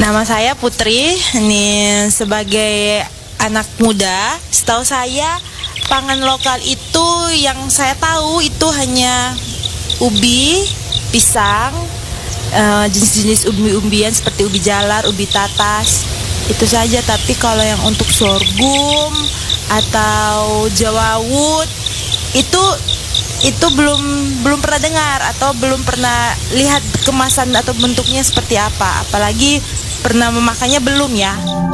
Nama saya Putri, ini sebagai anak muda. Setahu saya pangan lokal itu yang saya tahu itu hanya ubi, pisang, jenis-jenis umbi-umbian seperti ubi jalar, ubi tatas, itu saja. Tapi kalau yang untuk sorghum atau jawawut itu belum pernah dengar atau belum pernah lihat kemasan atau bentuknya seperti apa. Apalagi pernah memakannya belum ya.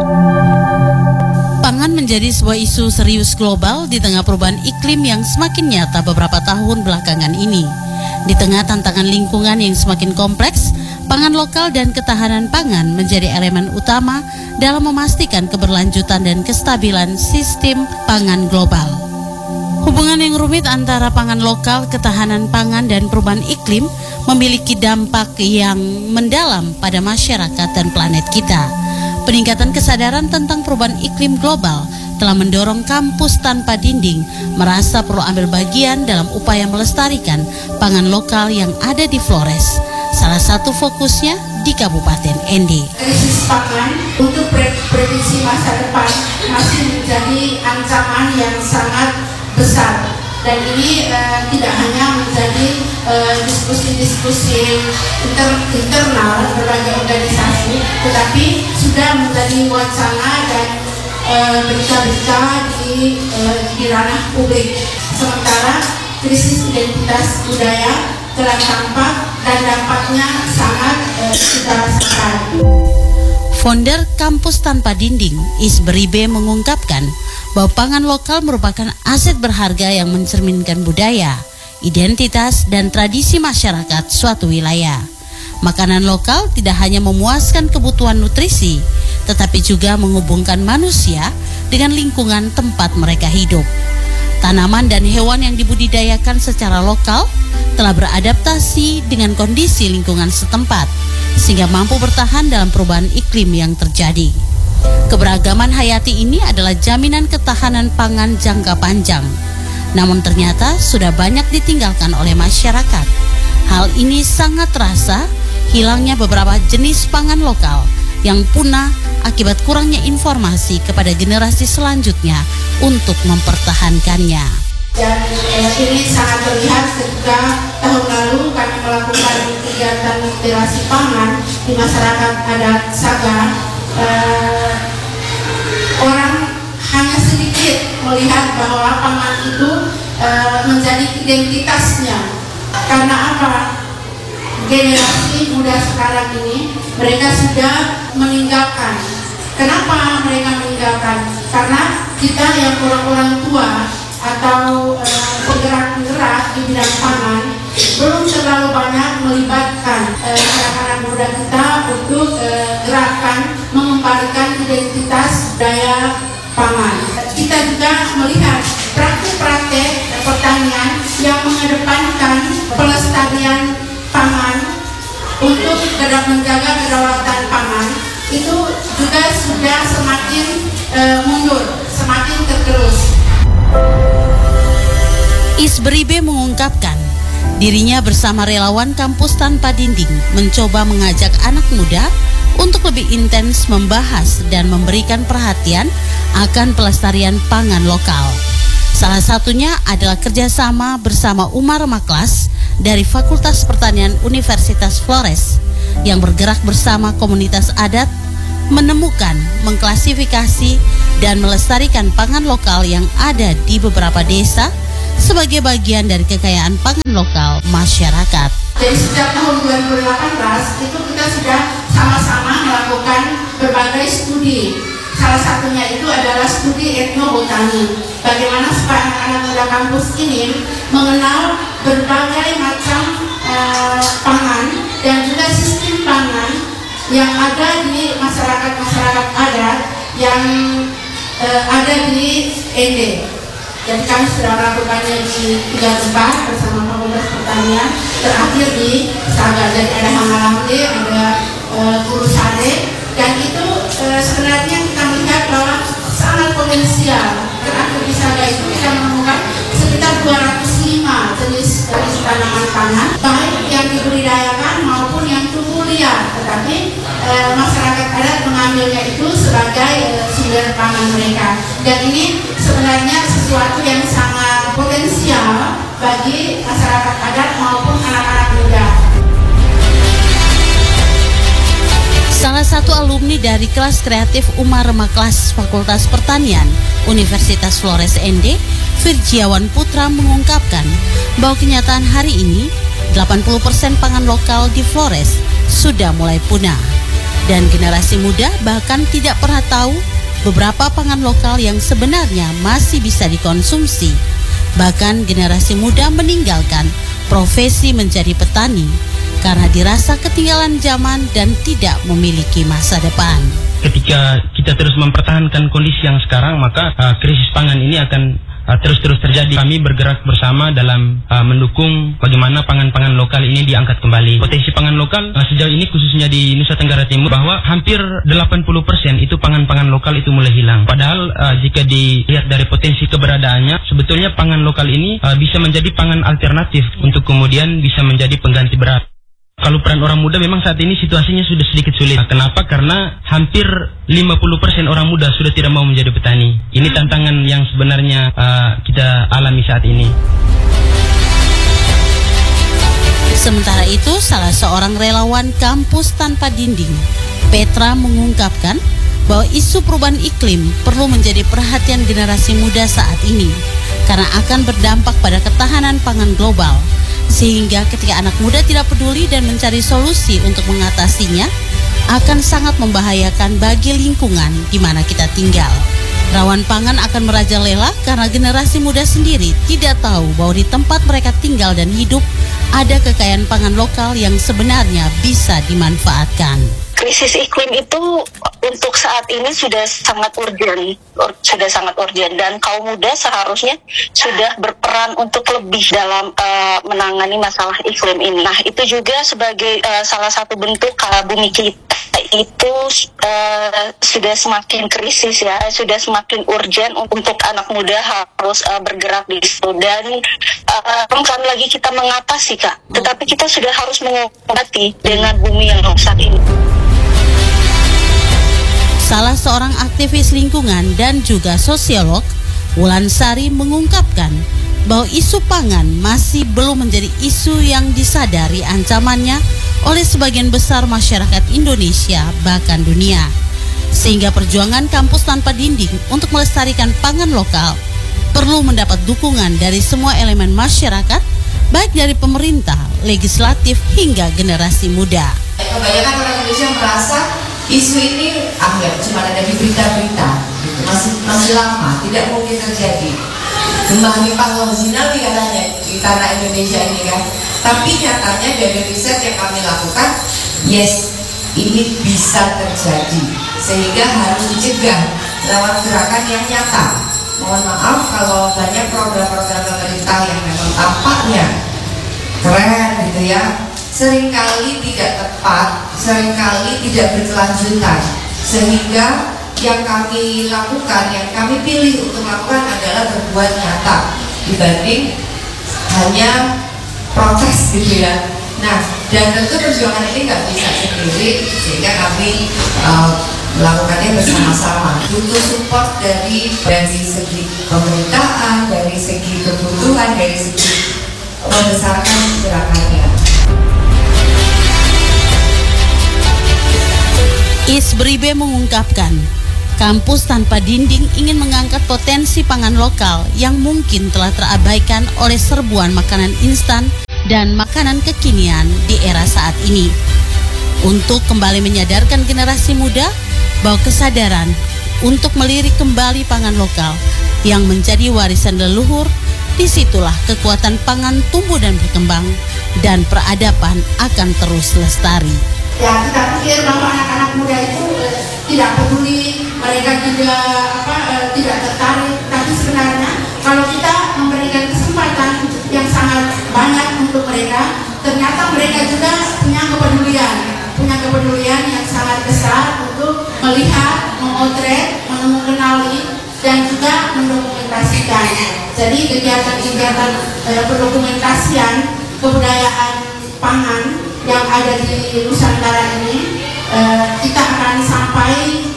Pangan menjadi sebuah isu serius global di tengah perubahan iklim yang semakin nyata beberapa tahun belakangan ini. Di tengah tantangan lingkungan yang semakin kompleks, pangan lokal dan ketahanan pangan menjadi elemen utama dalam memastikan keberlanjutan dan kestabilan sistem pangan global. Hubungan yang rumit antara pangan lokal, ketahanan pangan, dan perubahan iklim memiliki dampak yang mendalam pada masyarakat dan planet kita. Peningkatan kesadaran tentang perubahan iklim global telah mendorong Kampus Tanpa Dinding merasa perlu ambil bagian dalam upaya melestarikan pangan lokal yang ada di Flores. Salah satu fokusnya di Kabupaten Ende. Krisis pangan untuk prediksi masa depan masih menjadi ancaman yang sangat besar, dan ini tidak hanya menjadi diskusi-diskusi internal berbagai organisasi, tetapi sudah menjadi wacana dan berita-berita di ranah publik. Sementara krisis identitas budaya telah tampak dan dampaknya sangat kita rasakan. Founder Kampus Tanpa Dinding, Isberibe, mengungkapkan bahwa pangan lokal merupakan aset berharga yang mencerminkan budaya, identitas, dan tradisi masyarakat suatu wilayah. Makanan lokal tidak hanya memuaskan kebutuhan nutrisi, tetapi juga menghubungkan manusia dengan lingkungan tempat mereka hidup. Tanaman dan hewan yang dibudidayakan secara lokal telah beradaptasi dengan kondisi lingkungan setempat, sehingga mampu bertahan dalam perubahan iklim yang terjadi. Keberagaman hayati ini adalah jaminan ketahanan pangan jangka panjang. Namun ternyata sudah banyak ditinggalkan oleh masyarakat. Hal ini sangat terasa hilangnya beberapa jenis pangan lokal yang punah akibat kurangnya informasi kepada generasi selanjutnya untuk mempertahankannya. Dan ini sangat terlihat ketika tahun lalu kami melakukan kegiatan literasi pangan di masyarakat adat Saga. Orang hanya sedikit melihat bahwa pangan itu menjadi identitasnya. Karena apa? Generasi muda sekarang ini mereka sudah meninggalkan. Kenapa mereka meninggalkan? Karena kita yang orang-orang tua atau penggerak-penggerak di bidang pangan belum terlalu banyak melibatkan anak-anak muda kita untuk gerakan mengembalikan identitas budaya pangan. Kita juga melihat praktik-praktik pertanian yang mengedepankan pelestarian pangan untuk menjaga kedaulatan pangan itu juga sudah semakin mundur, semakin tergerus. Isberibe mengungkapkan dirinya bersama relawan Kampus Tanpa Dinding mencoba mengajak anak muda untuk lebih intens membahas dan memberikan perhatian akan pelestarian pangan lokal. Salah satunya adalah kerjasama bersama Umar Maklas dari Fakultas Pertanian Universitas Flores yang bergerak bersama komunitas adat menemukan, mengklasifikasi, dan melestarikan pangan lokal yang ada di beberapa desa sebagai bagian dari kekayaan pangan lokal masyarakat. Jadi sejak tahun 2018 itu kita sudah sama-sama melakukan berbagai studi. Salah satunya itu adalah studi etnobotani. Bagaimana supaya anak-anak muda kampus ini mengenal berbagai macam pangan dan juga sistem pangan yang ada di masyarakat-masyarakat adat yang ada di Ende. Jadi kami sudah melakukannya di 3 tempat bersama Fakultas Pertanian, terakhir di Saga. Jadi ada Hangalamde, ada Guru Sade, dan itu sebenarnya kita melihat bahwa sangat potensial. Terakhir di Saga itu kita menemukan sekitar 205 jenis tanaman pangan, baik yang dibudidayakan maupun yang tumbuh liar. Tetapi masyarakat adat mengambilnya itu sebagai sumber pangan mereka. Dan ini sebenarnya sesuatu yang sangat potensial bagi masyarakat adat maupun anak-anak muda. Salah satu alumni dari kelas kreatif Umar Kelas Fakultas Pertanian Universitas Flores ND, Virjiawan Putra mengungkapkan bahwa kenyataan hari ini 80% pangan lokal di Flores sudah mulai punah. Dan generasi muda bahkan tidak pernah tahu beberapa pangan lokal yang sebenarnya masih bisa dikonsumsi. Bahkan generasi muda meninggalkan profesi menjadi petani karena dirasa ketinggalan zaman dan tidak memiliki masa depan. Ketika kita terus mempertahankan kondisi yang sekarang, maka krisis pangan ini akan terus-terus terjadi. Kami bergerak bersama dalam mendukung bagaimana pangan-pangan lokal ini diangkat kembali. Potensi pangan lokal sejauh ini khususnya di Nusa Tenggara Timur bahwa hampir 80% itu pangan-pangan lokal itu mulai hilang. Padahal jika dilihat dari potensi keberadaannya, sebetulnya pangan lokal ini bisa menjadi pangan alternatif untuk kemudian bisa menjadi pengganti beras. Kalau peran orang muda memang saat ini situasinya sudah sedikit sulit. Kenapa? Karena hampir 50% orang muda sudah tidak mau menjadi petani. Ini tantangan yang sebenarnya kita alami saat ini. Sementara itu, salah seorang relawan Kampus Tanpa Dinding, Petra, mengungkapkan bahwa isu perubahan iklim perlu menjadi perhatian generasi muda saat ini karena akan berdampak pada ketahanan pangan global. Sehingga ketika anak muda tidak peduli dan mencari solusi untuk mengatasinya, akan sangat membahayakan bagi lingkungan di mana kita tinggal. Rawan pangan akan merajalela karena generasi muda sendiri tidak tahu bahwa di tempat mereka tinggal dan hidup ada kekayaan pangan lokal yang sebenarnya bisa dimanfaatkan. Krisis iklim itu untuk saat ini sudah sangat urgent dan kaum muda seharusnya sudah berperan untuk lebih dalam menangani masalah iklim ini. Nah, itu juga sebagai salah satu bentuk bumi kita itu sudah semakin krisis ya, sudah semakin urgent untuk anak muda harus bergerak di situ dan bukan lagi kita mengatasi Kak, tetapi kita sudah harus mengobati dengan bumi yang rusak ini. Salah seorang aktivis lingkungan dan juga sosiolog, Wulan Sari, mengungkapkan bahwa isu pangan masih belum menjadi isu yang disadari ancamannya oleh sebagian besar masyarakat Indonesia bahkan dunia. Sehingga perjuangan Kampus Tanpa Dinding untuk melestarikan pangan lokal perlu mendapat dukungan dari semua elemen masyarakat, baik dari pemerintah, legislatif hingga generasi muda. Kebanyakan orang Indonesia merasa isu ini ya cuma ada di berita-berita, gitu. masih lama, tidak mungkin terjadi. Gemah Pangong Zinawi katanya di tanah Indonesia ini kan. Tapi nyatanya dari riset yang kami lakukan, yes, ini bisa terjadi. Sehingga harus dicegah lewat gerakan yang nyata. Mohon maaf kalau banyak program-program pemerintah yang memang tampaknya keren gitu ya, seringkali tidak tepat, seringkali tidak berkelanjutan, sehingga yang kami lakukan, yang kami pilih untuk lakukan adalah berbuat nyata dibanding hanya protes gitu ya. Nah, dan tentu perjuangan ini nggak bisa sendiri, sehingga kami melakukannya bersama-sama. Butuh support dari segi pemerintahan, dari segi kebutuhan, dari segi membesarkan gerakannya. Isbribe mengungkapkan, Kampus Tanpa Dinding ingin mengangkat potensi pangan lokal yang mungkin telah terabaikan oleh serbuan makanan instan dan makanan kekinian di era saat ini. Untuk kembali menyadarkan generasi muda bahwa kesadaran untuk melirik kembali pangan lokal yang menjadi warisan leluhur, disitulah kekuatan pangan tumbuh dan berkembang dan peradaban akan terus lestari. Ya, kita pikir bahwa anak-anak muda itu tidak peduli, mereka tidak tertarik, tapi sebenarnya kalau kita memberikan kesempatan yang sangat banyak untuk mereka, ternyata mereka juga punya kepedulian yang sangat besar untuk melihat, memotret, mengenali, dan juga mendokumentasikan. Jadi kegiatan-kegiatan pendokumentasian kebudayaan pangan yang ada di Nusantara ini kita akan sampai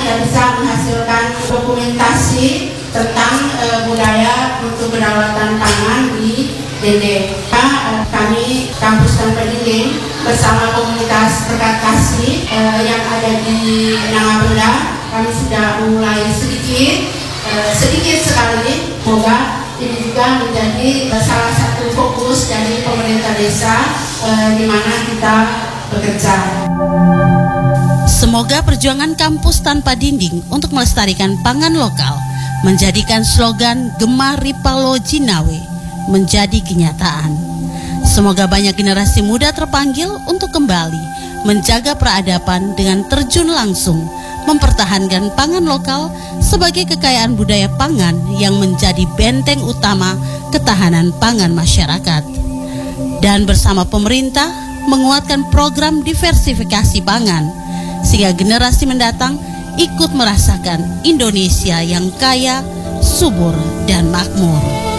tidak bisa menghasilkan dokumentasi tentang budaya untuk kedaulatan pangan di Dende. Kami Kampus Tanpa Dinding bersama komunitas Rekat Kasih yang ada di Nangabenda, kami sudah mulai sedikit sekali. Semoga ini juga menjadi salah satu fokus dari pemerintah desa di mana kita bekerja. Semoga perjuangan Kampus Tanpa Dinding untuk melestarikan pangan lokal, menjadikan slogan Gemah Ripalo Jinawe menjadi kenyataan. Semoga banyak generasi muda terpanggil untuk kembali menjaga peradaban dengan terjun langsung mempertahankan pangan lokal sebagai kekayaan budaya pangan yang menjadi benteng utama ketahanan pangan masyarakat. Dan bersama pemerintah menguatkan program diversifikasi pangan sehingga generasi mendatang ikut merasakan Indonesia yang kaya, subur, dan makmur.